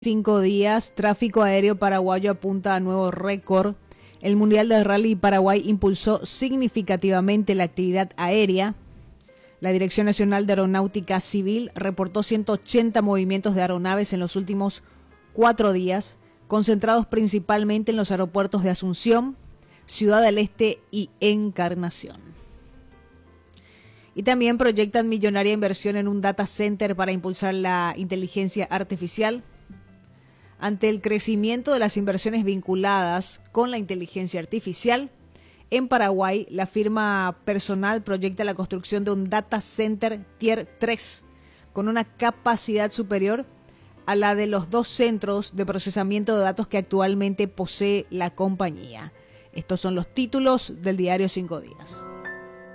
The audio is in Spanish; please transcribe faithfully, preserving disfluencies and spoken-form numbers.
Cinco días, tráfico aéreo paraguayo apunta a nuevo récord. El Mundial de Rally Paraguay impulsó significativamente la actividad aérea. La Dirección Nacional de Aeronáutica Civil reportó ciento ochenta movimientos de aeronaves en los últimos cuatro días, concentrados principalmente en los aeropuertos de Asunción, Ciudad del Este y Encarnación. Y también proyectan millonaria inversión en un data center para impulsar la inteligencia artificial. Ante el crecimiento de las inversiones vinculadas con la inteligencia artificial, en Paraguay, la firma Personal proyecta la construcción de un data center Tier tres con una capacidad superior a la de los dos centros de procesamiento de datos que actualmente posee la compañía. Estos son los títulos del diario Cinco Días.